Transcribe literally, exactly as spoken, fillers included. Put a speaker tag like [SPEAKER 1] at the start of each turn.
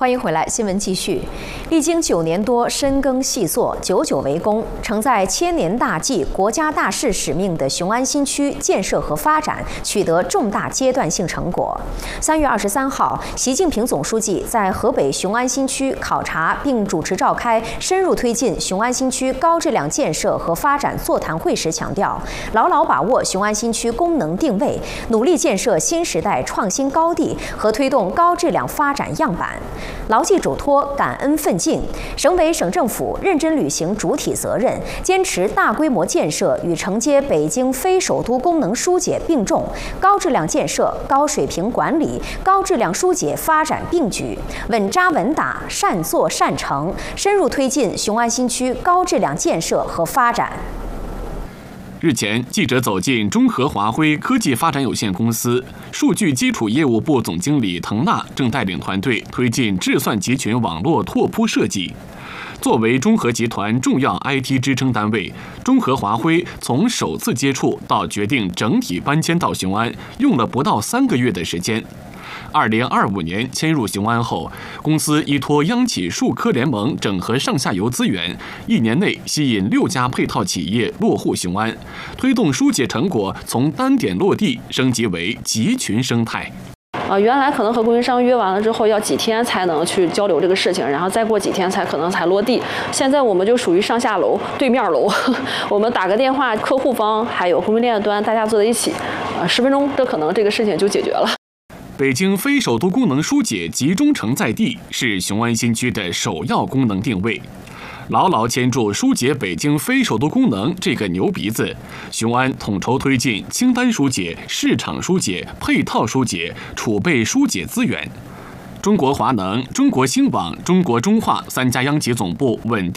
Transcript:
[SPEAKER 1] 欢迎回来，新闻继续。历经九年多深耕细作，久久为功，承载千年大计、国家大事使命的雄安新区建设和发展取得重大阶段性成果。三月二十三号，习近平总书记在河北雄安新区考察并主持召开深入推进雄安新区高质量建设和发展座谈会时强调，牢牢把握雄安新区功能定位，努力建设新时代创新高地和推动高质量发展样板。 牢记嘱托，感恩奋进。省委省政府认真履行主体责任，坚持大规模建设与承接北京非首都功能疏解并重，高质量建设、高水平管理、高质量疏解发展并举，稳扎稳打、善作善成，深入推进雄安新区高质量建设和发展。
[SPEAKER 2] 日前，记者走进中核华辉科技发展有限公司，数据基础业务部总经理滕娜正带领团队推进智算集群网络拓扑设计。作为中核集团重要 I T 支撑单位，中核华辉从首次接触到决定整体搬迁到雄安，用了不到三个月的时间。 二零二五年迁入雄安后，公司依托央企数科联盟整合上下游资源，一年内吸引六家配套企业落户雄安，推动疏解成果从单点落地升级为集群生态。
[SPEAKER 3] 呃，原来可能和供应商约完了之后要几天才能去交流这个事情，然后再过几天才可能才落地。现在我们就属于上下楼对面楼，我们打个电话，客户方还有供应链端大家坐在一起，呃，十分钟这可能这个事情就解决了。
[SPEAKER 2] 北京非首都功能疏解集中承在地是雄安新区的首要功能定位。牢牢牵住疏解北京非首都功能这个牛鼻子，雄安统筹推进清单疏解、市场疏解、配套疏解、储备疏解资源。中国华能、中国兴网、中国中化三家央企总部稳定。